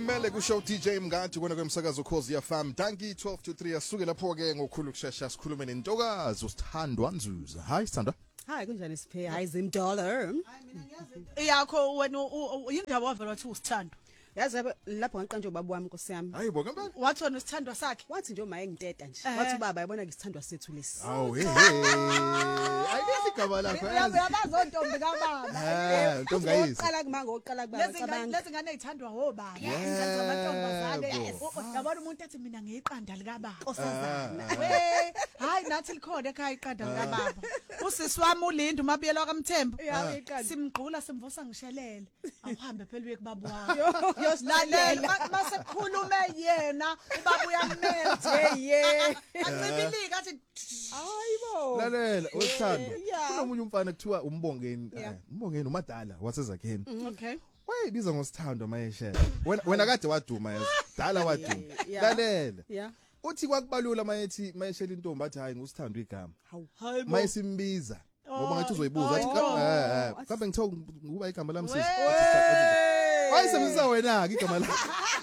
Simele kushow DJ Mngadi kona kwemsakazo Khosi FM. Danki 12 to 3 asuke lapho ke ngokhulu kusheshsha sikhulume nentokazi uSithandwa Nzuza. Hi Sithandwa. Hi kunjani siphe? Hi Zim Dollar. Hayi mina ngiyazi. Yakho wena yindaba wavela wathi uSithandwa. Yazi lapho ngiqanje ubaba wami Nkosi yami. Hayibo ngempela. Wathona uSithandwa sakhe. Wathi nje uma engiteta nje. Wathi baba yabona ke isithandwa sethu lesi. Awu hey. Ayikho igama lakho yazi. Yabazontombi kababa. Ntombi kayisi. Qala kumanga oqala kubaba cabanga. Lezi ngane ezithandwa obaba. Ingane zamantombazane. Yabona umuntu ethi mina ngiyiqanda likababa. Osazana. Hayi nathi likhona ekhaya iqanda likababa. Usisi wami uLinda umabiyela kaMthembu. Simgqula simvusa ngishelele. Awuhambe phela uye kubaba wakho. Yosilalela mase khulume yena ubaba uyamethe ye. Acibilika athi Hayibo. Lalela uSithandwa. Kunomunye umfana kuthiwa uMbongeni. uMbongeni umadala wasezakheni. okay. Wayibiza ngosithandwa mayeshela. Wena kade waduma yazi. Dala waduma. Lalela. Yeah. Uthi kwakubalula mayethi mayeshela intombi athi hayi ngusithandwa igama. Hayibo. Mayesimbiza. Ngoba ngathi uzoyibuza athi kambe ngithoka ukuba igama lami sisi. Wayisebenzisa wena ke igama lakho.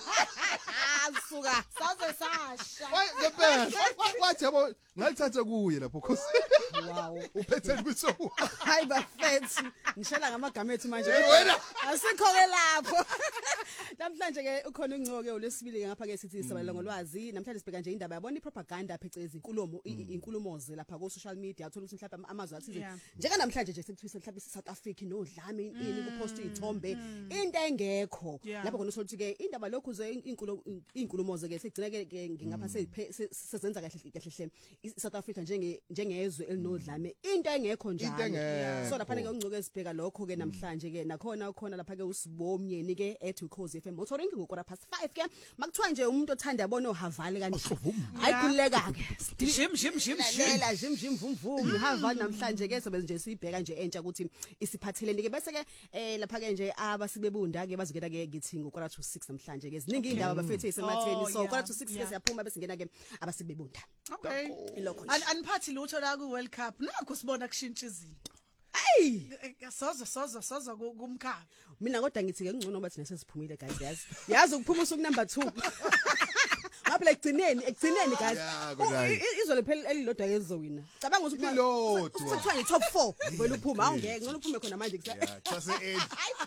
Suka. Saze sasha. Ngempela. Wathi yabo ngalithatha kuye lapho Khosi. Wow. Uphethe kwiso. Hayi bafethu. Ngishela ngamagama ethu manje. Wena Asikho ke lapho. Namhlanje ke ukhona ungcoke olesibili ke ngapha ke sithi sisabalela ngolwazi. Namhlanje sibheka nje indaba yabona iPropaganda phecelezi inkulumoze lapha ku social media uthola ukuthi mhlawumbe amazwi athize. Njeka namhlanje nje sekuthwisa mhlawumbe South Africa nodlame ini kupost izithombe into engekho. Lapho khona usothi ke indaba lokhu ze inkulumoze ke sigcina ke ngingapha sezenza kahle South Africa njengezwe elinodlame into engekho njalo. So lapha ke ungcoke esibheka lokho ke namhlanje ke nakhona lapha ke usibomnyeni ke ethi Khosi FM uthola inkingo kora past 5 ke makuthiwa nje umuntu othanda yabona uhavali kanjani ayikhuleka ke Jim jim vum uhavali namhlanje ke sobe nje sibheka nje entsha ukuthi isiphatheleni ke bese ke lapha ke nje abasibebunda ke bazokela ke ngithi ngokora to 6 namhlanje ke ziningi indaba bafethu isematheni so kora to 6 ke siyaphuma bese ngena ke abasibebunda. Okay. Aniphathi lutho la ku World Cup nakho sibona kushintsha izinto. Hey Soza kumkhaba. Mina kodwa ngithi ke ngcono bathi nesesiphumile guys yazi ukuphuma usuku number 2 ngaphela ekugcineni guys izolo phela elilodwa ke lizowina cabanga ukuthi lilodwa kuthiwa ngi top 4 vele uphuma awungeke ngcono uphume khona manje Chase end.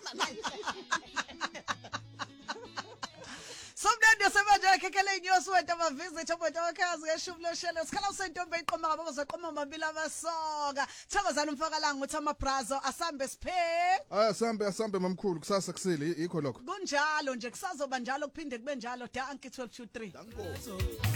Somnandi semanje kekele inyosi wethu abavisit abantu abakhazi ngeshumi loshelo sikhala usentombe iqoma ngabo bazaqoma mabili abasoka thabazana umfakalanga uthi amabrazo asambe siphe Asambe mamkhulu kusasa kusile ikho lokho kunjalo nje kusazoba njalo kuphinde kube njalo danki 12 to 3.